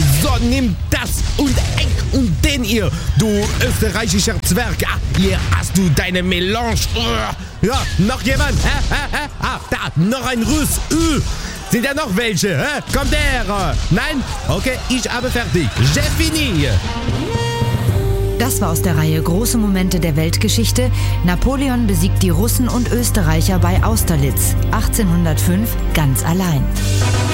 So, nimm das und den hier, du österreichischer Zwerg. Hier hast du deine Melange. Ja, noch jemand? Da, noch ein Russ. Sind da noch welche? Kommt her? Nein? Okay, ich habe fertig. J'ai fini. Das war aus der Reihe Große Momente der Weltgeschichte. Napoleon besiegt die Russen und Österreicher bei Austerlitz 1805 ganz allein.